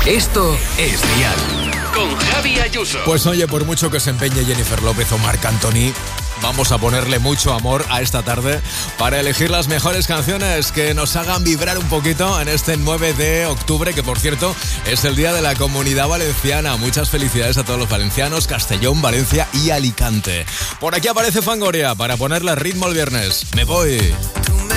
Esto es Dial con Javi Ayuso. Pues oye, por mucho que se empeñe Jennifer López o Marc Anthony, vamos a ponerle mucho amor a esta tarde para elegir las mejores canciones que nos hagan vibrar un poquito en este 9 de octubre, que por cierto es el Día de la Comunidad Valenciana. Muchas felicidades a todos los valencianos, Castellón, Valencia y Alicante. Por aquí aparece Fangoria para ponerle ritmo el viernes. Me voy. Tú